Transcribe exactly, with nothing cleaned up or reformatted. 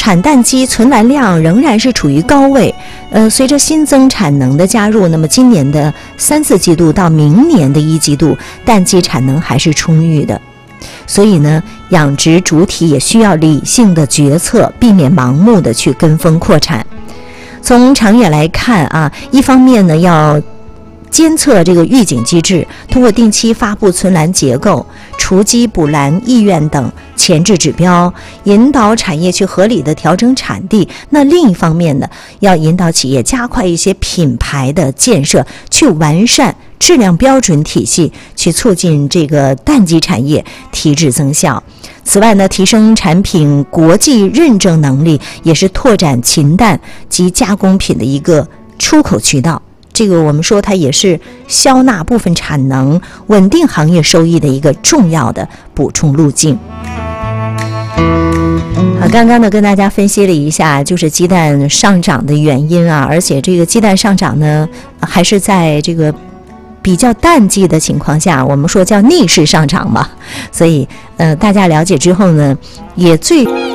产蛋鸡存栏量仍然是处于高位。呃，随着新增产能的加入，那么今年的三四季度到明年的一季度，蛋鸡产能还是充裕的。所以呢，养殖主体也需要理性的决策，避免盲目的去跟风扩产。从长远来看啊，一方面呢要监测这个预警机制，通过定期发布存栏结构、雏鸡补栏意愿等前置指标，引导产业去合理的调整产地。那另一方面呢，要引导企业加快一些品牌的建设，去完善质量标准体系，去促进这个蛋鸡产业提质增效。此外呢，提升产品国际认证能力，也是拓展禽蛋及加工品的一个出口渠道。这个我们说它也是消纳部分产能、稳定行业收益的一个重要的补充路径。好，刚刚呢跟大家分析了一下，就是鸡蛋上涨的原因啊，而且这个鸡蛋上涨呢，还是在这个比较淡季的情况下，我们说叫逆势上涨嘛。所以呃，大家了解之后呢，也最